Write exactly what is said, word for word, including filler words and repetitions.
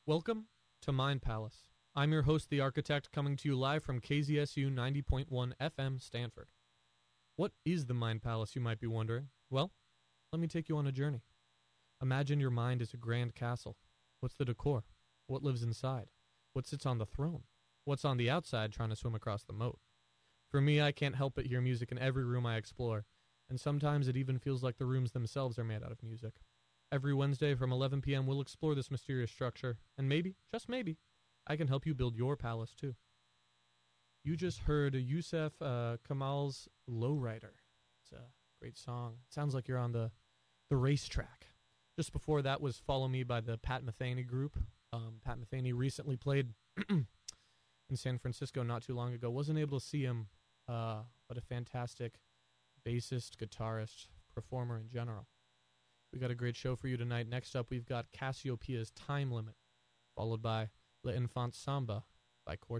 Welcome to Mind Palace. I'm your host, The Architect, coming to you live from K Z S U ninety point one F M Stanford. What is the Mind Palace, you might be wondering? Well, let me take you on a journey. Imagine your mind is a grand castle. What's the decor? What lives inside? What sits on the throne? What's on the outside trying to swim across the moat? For me, I can't help but hear music in every room I explore, and sometimes it even feels like the rooms themselves are made out of music. Every Wednesday from eleven p.m. we'll explore this mysterious structure, and maybe, just maybe, I can help you build your palace too. You just heard Yusef uh, Kamal's Lowrider. It's a great song. It sounds like you're on the, the racetrack. Just before that was Follow Me by the Pat Metheny Group. Um, Pat Metheny recently played in San Francisco not too long ago. Wasn't able to see him, uh, but a fantastic bassist, guitarist, performer in general. We got a great show for you tonight. Next up, we've got Cassiopeia's Time Limit, followed by Le Enfant Samba by Cortez.